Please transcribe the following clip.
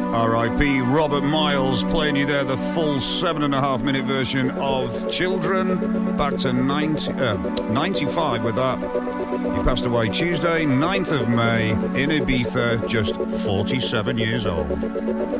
R.I.P. Robert Miles, playing you there the full 7.5-minute version of Children. Back to 95 with that. He passed away Tuesday, 9th of May, in Ibiza, just 47 years old.